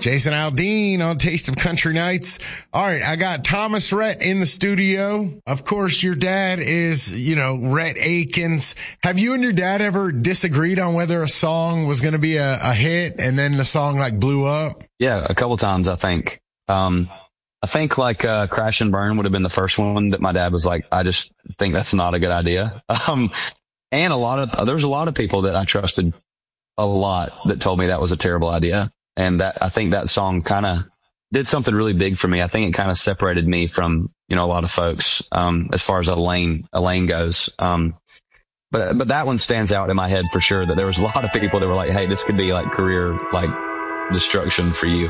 Jason Aldean on Taste of Country Nights. All right, I got Thomas Rhett in the studio. Of course, your dad is, Rhett Akins. Have you and your dad ever disagreed on whether a song was going to be a hit and then the song blew up? Yeah, a couple times, I think. I think Crash and Burn would have been the first one that my dad was like, I just think that's not a good idea. And there was a lot of people that I trusted a lot that told me that was a terrible idea. And I think that song kind of did something really big for me. I think it kind of separated me from, a lot of folks, as far as a lane goes. But that one stands out in my head for sure, that there was a lot of people that were like, hey, this could be career, destruction for you.